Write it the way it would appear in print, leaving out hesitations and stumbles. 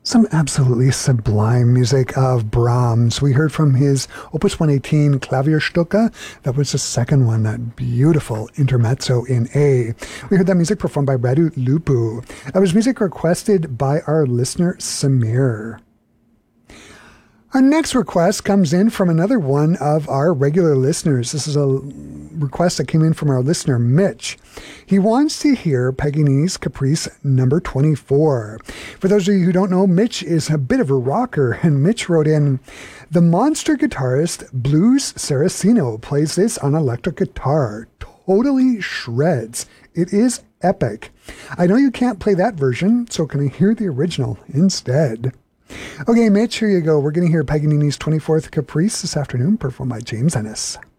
Some absolutely sublime music of Brahms. We heard from his Opus 118 Klavierstücke. That was the second one, that beautiful intermezzo in A. We heard that music performed by Radu Lupu. That was music requested by our listener, Samir. Our next request comes in from another one of our regular listeners. This is a request that came in from our listener, Mitch. He wants to hear Paganini's Caprice number 24. For those of you who don't know, Mitch is a bit of a rocker, and Mitch wrote in, the monster guitarist Blues Saraceno plays this on electric guitar. Totally shreds. It is epic. I know you can't play that version, so can I hear the original instead? Okay, Mitch, here you go. We're going to hear Paganini's 24th Caprice this afternoon, performed by James Ennis.